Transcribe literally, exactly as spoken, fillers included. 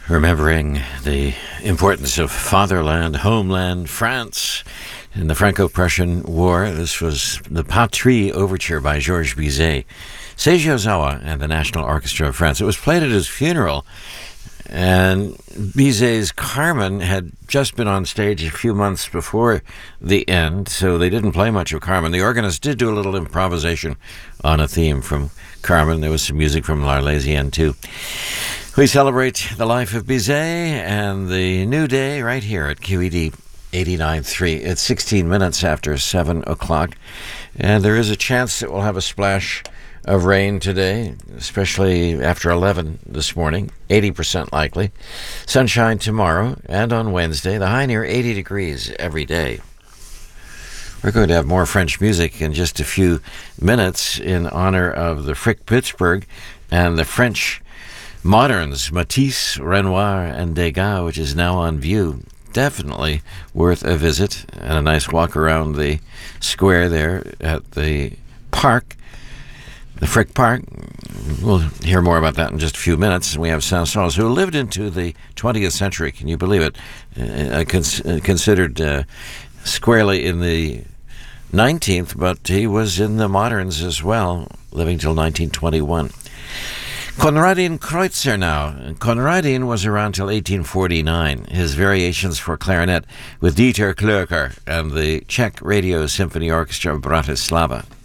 remembering the importance of fatherland, homeland, France, in the Franco-Prussian War. This was the Patrie Overture by Georges Bizet, Seiji Ozawa and the National Orchestra of France. It was played at his funeral, and Bizet's Carmen had just been on stage a few months before the end, so they didn't play much of Carmen. The organist did do a little improvisation on a theme from Carmen. There was some music from L'Arlésienne, too. We celebrate the life of Bizet and the new day right here at Q E D eighty-nine point three. It's sixteen minutes after seven o'clock, and there is a chance that we'll have a splash of rain today, especially after eleven this morning, eighty percent likely. Sunshine tomorrow and on Wednesday, the high near eighty degrees every day. We're going to have more French music in just a few minutes in honor of the Frick Pittsburgh and the French moderns, Matisse, Renoir, and Degas, which is now on view. Definitely worth a visit and a nice walk around the square there at the park, the Frick Park. We'll hear more about that in just a few minutes. And we have Saint-Saëns, who lived into the twentieth century. Can you believe it? Uh, cons- considered uh, squarely in the nineteenth, but he was in the moderns as well, living till nineteen twenty-one. Konradin Kreutzer now. Konradin was around till eighteen forty-nine. His variations for clarinet with Dieter Klöcker and the Czech Radio Symphony Orchestra of Bratislava.